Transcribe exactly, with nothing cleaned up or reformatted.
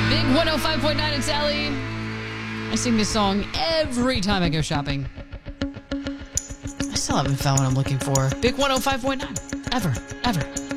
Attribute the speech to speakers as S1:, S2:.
S1: Big one oh five point nine at Sally. I sing this song every time I go shopping. I still haven't found what I'm looking for. Big one oh five point nine. Ever. Ever.